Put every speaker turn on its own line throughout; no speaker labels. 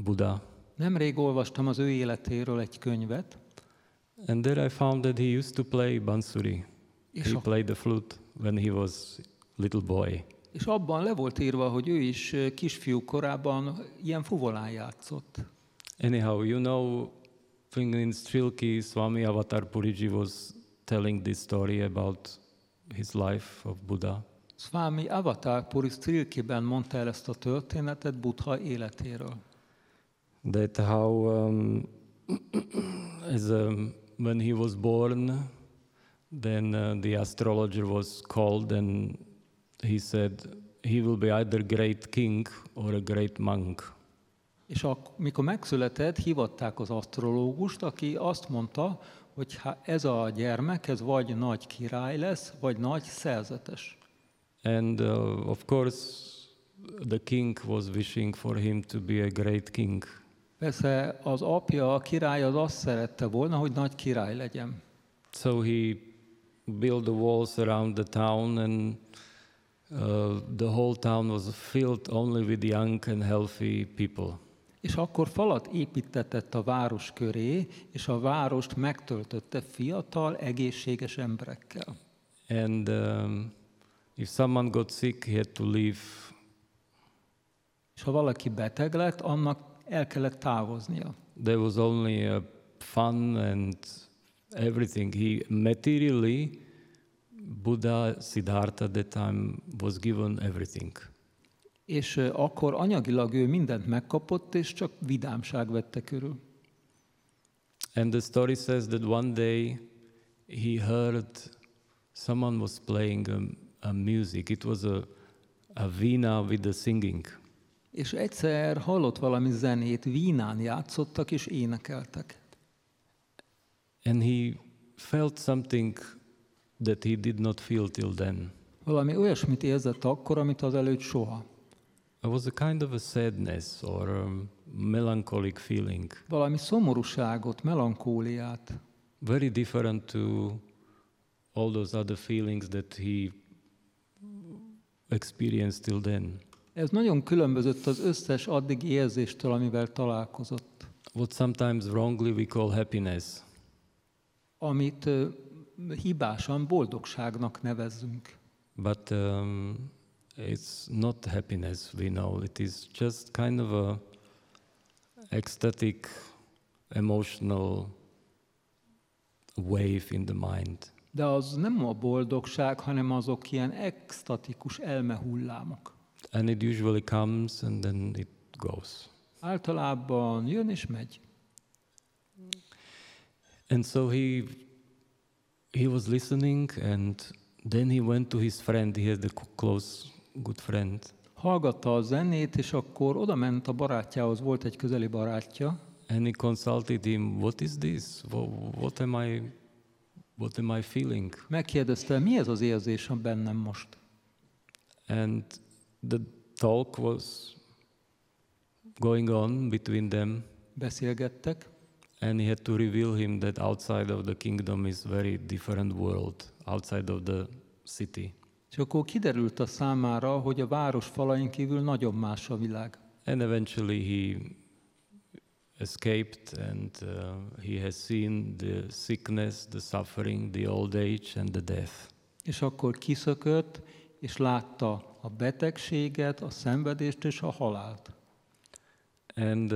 Buddha.
Nemrég olvastam az ő életéről egy könyvet,
And there I found that he used to play bansuri.
és,
He played the flute when he was little boy.
és abban le volt írva, hogy ő is kisfiú korában ilyen fuvolán játszott.
Anyhow, you know, in Strilki, Swami Avatar Puriji was telling this story about his life of Buddha.
Swami Avatar Puri Strilkiben mondta el ezt a történetet Buddha életéről.
That how, when he was born, then the astrologer was called and he said he will be either great king or a great monk.
És mikor megszületett, hívatták az asztrológust, aki azt mondta, hogy ez a gyermek, ez vagy nagy király lesz, vagy nagy szerzetes.
And of course, the king was wishing for him to be a great king.
Persze az apja, a király az azt szerette volna, hogy nagy király legyen.
So he built the walls around the town and the whole town was filled only with young and healthy people.
És akkor falat építetett a város köré, és a várost megtöltötte fiatal, egészséges emberekkel.
And if someone got sick, he had to leave.
És ha valaki beteg lett, annak el kellett távoznia.
There was only fun and everything. Materially, Buddha Siddhartha at that time was given everything.
És akkor anyagilag ő mindent megkapott, és csak vidámság vette körül.
And the story says that one day he heard someone was playing a music. It was a veena with the singing.
És egyszer hallott valami zenét, vínán játszottak és énekeltek.
And he felt something that he did not feel till then.
Valami olyasmit érzett akkor, amit azelőtt soha.
It was a kind of a sadness or a melancholic feeling.
Valami szomorúságot, melankóliát.
Very different to all those other feelings that he experienced till then.
Ez nagyon különbözött az összes addigi érzéstől, amivel találkozott.
What sometimes wrongly we call happiness.
Amit hibásan boldogságnak nevezzünk.
But it's not happiness, we know. It is just kind of a ecstatic, emotional wave in the mind.
De az nem a boldogság, hanem azok ilyen extatikus elmehullámok.
And it usually comes and then it goes.
Általában jön és megy.
And so he was listening, and then he went to his friend. He had a close, good friend.
Hallgatta a zenét, és akkor oda ment a barátjához, volt egy közeli barátja.
And he consulted him, what is this? What am I feeling?
Megkérdezte, mi ez az érzés bennem most?
And the talk was going on between them.
Beszélgettek,
And he had to reveal him that outside of the kingdom is very different world, outside of the city.
és akkor kiderült a számára, hogy a város falain kívül nagyon más a világ.
And eventually he escaped and he has seen the sickness, the suffering, the old age and the death.
És akkor kiszökött, és látta a betegséget, a szenvedést és a halált.
And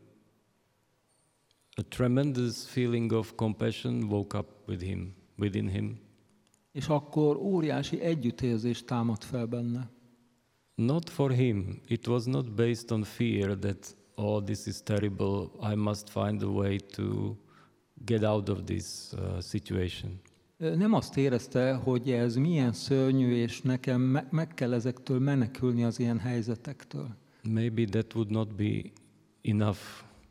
a tremendous feeling of compassion woke up within him.
És akkor óriási együttérzés támadt fel benne.
Not for him. It was not based on fear that, oh, this is terrible, I must find a way to get out of this situation.
Nem azt érezte, hogy ez milyen szörnyű, és nekem meg kell ezektől menekülni az ilyen helyzetektől.
Maybe that would not be enough.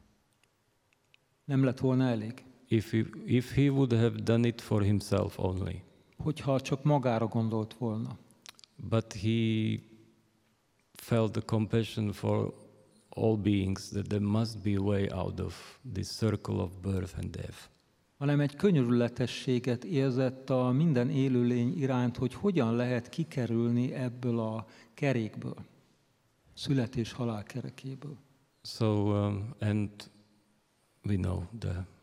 Nem lett volna elég.
If he would have done it for himself only.
Hogyha csak magára gondolt volna.
But he felt the compassion for all beings, that there must be a way out of this circle of birth and death.
Hanem egy könyörületességet érzett a minden élőlény iránt, hogy hogyan lehet kikerülni ebből a kerékből, születés-halál kerekéből.
So, and we know the